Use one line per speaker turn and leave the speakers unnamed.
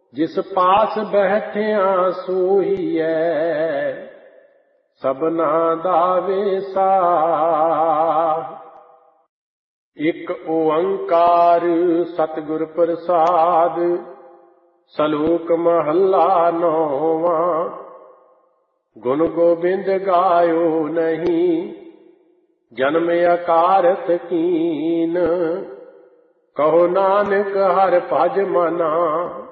जिस पास बैठिया सोईऐ सबना दा वेसा। एक ओंकार सतगुर प्रसाद सलोक महला नौवां। गुण गोबिंद गायो नहीं जन्म अकारत कीन। कहो नानक हर भज मना